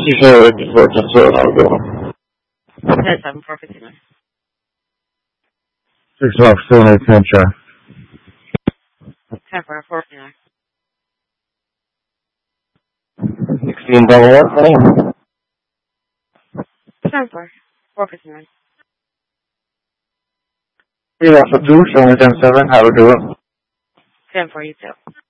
you say looking for 10-7, I'll go. 10-7, 459. 6 off, 7, 8, 10, try. 10-4, 459. 16, double what? 10-4, 459. 3 off of 2, 7, 8, 10, 7, have a good one. 10-4, you too.